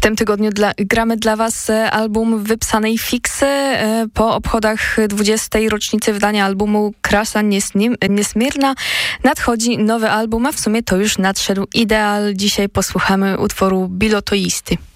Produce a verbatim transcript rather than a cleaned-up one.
tym tygodniu dla, gramy dla Was album Wypsanej Fiksy. Po obchodach dwudziestej rocznicy wydania albumu Krasa Niesmierna nadchodzi nowy album, a w sumie to już nadszedł ideal. Dzisiaj posłuchamy utworu Bilotoisty.